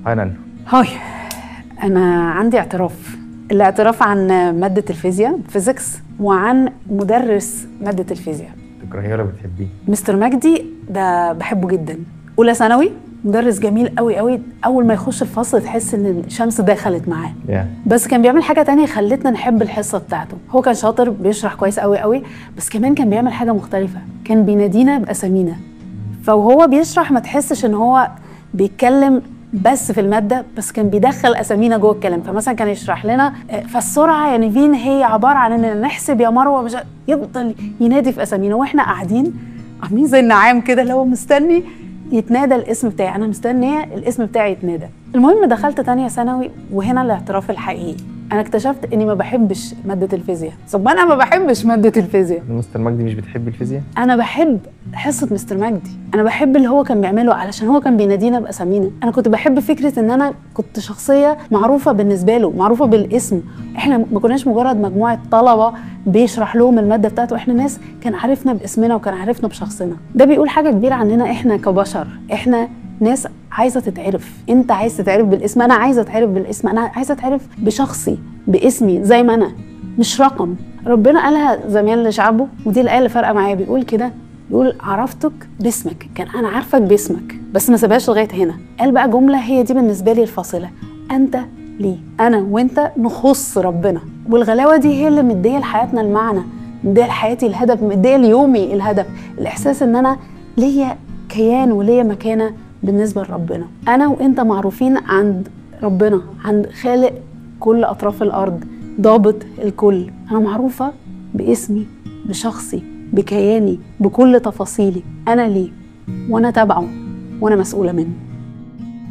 هاي نانو. هاي، أنا عندي الاعتراف عن مادة الفيزياء فيزيكس وعن مدرس مادة الفيزياء. تكرهيه ولا بتحبيه؟ مستر مجدي ده بحبه جدا. أولى ثانوي، مدرس جميل قوي قوي. أول ما يخش الفصل تحس إن الشمس دخلت معاه. بس كان بيعمل حاجة تانية خلتنا نحب الحصة بتاعته. هو كان شاطر، بيشرح كويس قوي قوي، بس كمان كان بيعمل حاجة مختلفة، كان بينادينا بأسامينا. فوهو بيشرح ما تحسش إن هو بيتكلم بس في المادة، بس كان بيدخل أسامينا جوه الكلام. فمثلا كان يشرح لنا فالسرعة يعني فين هي عبارة عن إننا نحسب يا مروة، مش يفضل ينادي في أسامينا وإحنا قاعدين عاملين زي النعام كده اللي هو مستني يتنادى الاسم بتاعي. أنا مستنية الاسم بتاعي يتنادى. المهم دخلت تانية ثانوي، وهنا الاعتراف الحقيقي. أنا اكتشفت إني ما بحبش مادة الفيزياء. طب أنا ما بحبش مادة الفيزياء. مستر مجدي مش بتحب الفيزياء؟ أنا بحب حصة مستر مجدي، أنا بحب اللي هو كان بيعمله علشان هو كان بينادينا بأسامينا. أنا كنت بحب فكرة إن أنا كنت شخصية معروفة بالنسبة له، معروفة بالاسم. إحنا ما كناش مجرد مجموعة طلبة بيشرح لهم المادة بتاعته، إحنا ناس كان عارفنا باسمنا وكان عارفنا بشخصنا. ده بيقول حاجة كبيرة عننا إحنا كبشر. إحنا ناس عايزة تتعرف. انت عايز تتعرف بالاسم، انا عايزة اتعرف بالاسم، انا عايزة اتعرف بشخصي باسمي زي ما انا، مش رقم. ربنا قالها زمان لشعبه، ودي الآية اللي فارقة معايا. بيقول كده، بيقول عرفتك باسمك. كان انا عارفك باسمك، بس ما سابهاش لغاية هنا. قال بقى جملة هي دي بالنسبة لي الفاصلة: انت ليه. انا وانت نخص ربنا، والغلاوة دي هي اللي مدية لحياتنا المعنى، مدية لحياتي الهدف، مدية ليومي الهدف، الاحساس ان انا ليا كيان وليا مكانة بالنسبة لربنا. أنا وإنت معروفين عند ربنا، عند خالق كل أطراف الأرض، ضابط الكل. أنا معروفة باسمي، بشخصي، بكياني، بكل تفاصيلي. أنا ليه، وأنا تابعه، وأنا مسؤولة منه.